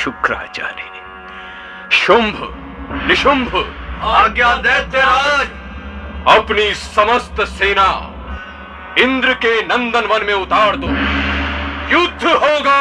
शुक्राचार्य। शुंभ निशुंभ, आज्ञा दैत्यराज। अपनी समस्त सेना इंद्र के नंदन वन में उतार दो, युद्ध होगा।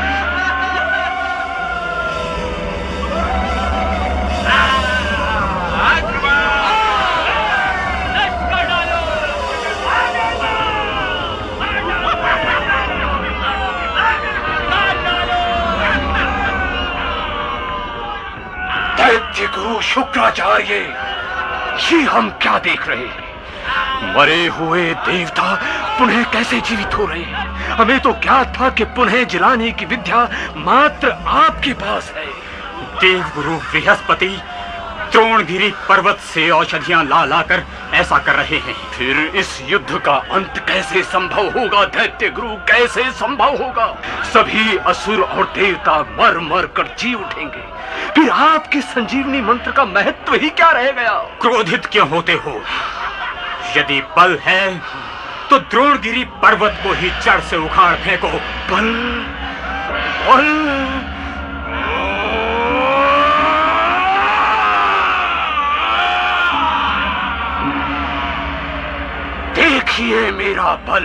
दैत्य गुरु शुक्राचार्य, ये हम क्या देख रहे हैं? मरे हुए देवता पुनः कैसे जीवित हो रहे हैं? हमें तो ज्ञात था कि पुनः जलाने की विद्या मात्र आपके पास है। देवगुरु बृहस्पति द्रोणगिरी पर्वत से औषधियां ला लाकर ऐसा कर रहे हैं। फिर इस युद्ध का अंत कैसे संभव होगा दैत्य गुरु, कैसे संभव होगा? सभी असुर और देवता मर मर कर जी उठेंगे। फिर आपके संजीवनी मंत्र का महत्व ही क्या रह गया? क्रोधित क्यों होते हो? यदि बल है तो द्रोणगिरी पर्वत को ही जड़ से उखाड़ फेंको। बल बल, देखिए मेरा बल।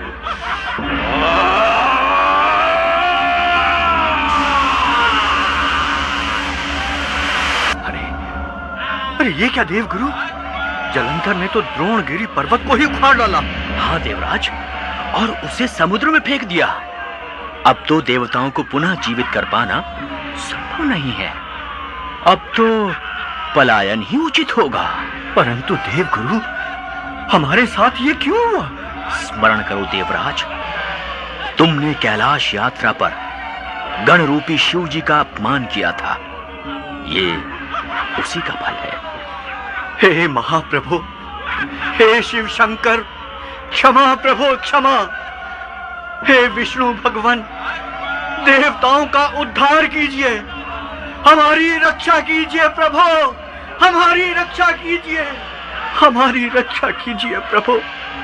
अरे ये क्या देवगुरु, जलंधर ने तो द्रोणगिरी पर्वत को ही उखाड़ डाला। हाँ देवराज, और उसे समुद्र में फेंक दिया। अब तो देवताओं को पुनः जीवित कर पाना संभव नहीं है। अब तो पलायन ही उचित होगा। परंतु देवगुरु, हमारे साथ ये क्यों हुआ? स्मरण करो देवराज, तुमने कैलाश यात्रा पर गण रूपी शिव जी का अपमान किया था। ये उसी का फल है। हे महाप्रभु, हे शिव शंकर, क्षमा प्रभु क्षमा। हे विष्णु भगवान, देवताओं का उद्धार कीजिए, हमारी रक्षा कीजिए प्रभु, हमारी रक्षा कीजिए, हमारी रक्षा कीजिए प्रभु।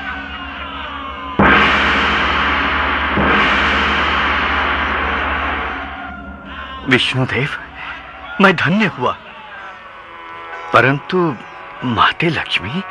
विष्णुदेव, मैं धन्य हुआ, परंतु माते लक्ष्मी,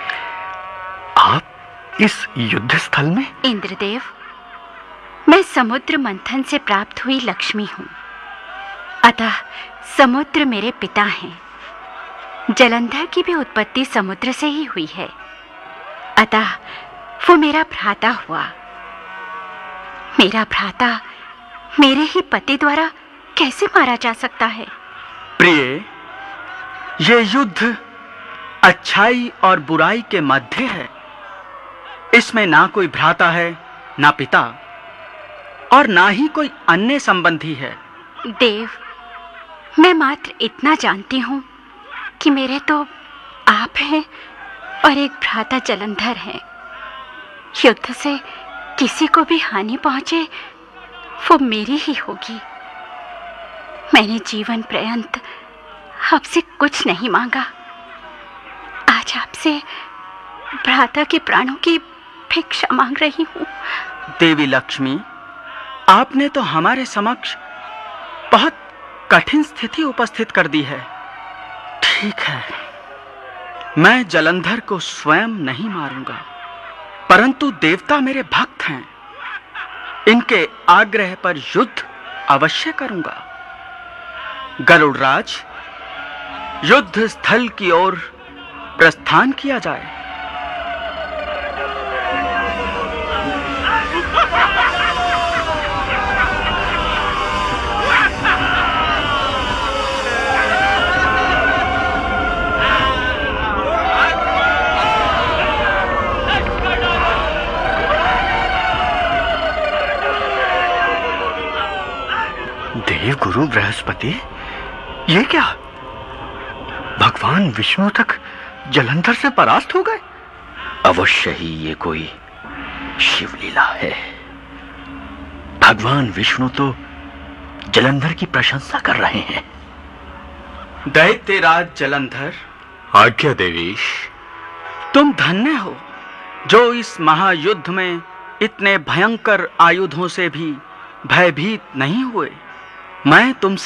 आप इस युद्ध स्थल में? इंद्रदेव, मैं समुद्र मंथन से प्राप्त हुई लक्ष्मी हूँ, अतः समुद्र मेरे पिता हैं। जलंधर की भी उत्पत्ति समुद्र से ही हुई है, अतः वो मेरा भ्राता हुआ। मेरा भ्राता मेरे ही पति द्वारा कैसे मारा जा सकता है? प्रिय, ये युद्ध अच्छाई और बुराई के मध्य है। इसमें ना कोई भ्राता है, ना पिता, और ना ही कोई अन्य संबंधी है। देव, मैं मात्र इतना जानती हूँ कि मेरे तो आप हैं और एक भ्राता जलंधर है। युद्ध से किसी को भी हानि पहुंचे वो मेरी ही होगी। मैंने जीवन पर्यंत आपसे कुछ नहीं मांगा, आज आपसे भ्राता के प्राणों की भिक्षा मांग रही हूँ। देवी लक्ष्मी, आपने तो हमारे समक्ष बहुत कठिन स्थिति उपस्थित कर दी है। ठीक है, मैं जलंधर को स्वयं नहीं मारूंगा, परंतु देवता मेरे भक्त हैं, इनके आग्रह पर युद्ध अवश्य करूंगा। गरुड़राज, युद्ध स्थल की ओर प्रस्थान किया जाए। देव गुरु बृहस्पति, ये क्या? भगवान विष्णु तक जलंधर से परास्त हो गए? अवश्य ही ये कोई शिवलीला है। भगवान विष्णु तो जलंधर की प्रशंसा कर रहे हैं। दैत्यराज जलंधर, आज्ञा देवीश। तुम धन्य हो जो इस महायुद्ध में इतने भयंकर आयुधों से भी भयभीत नहीं हुए। मैं तुमसे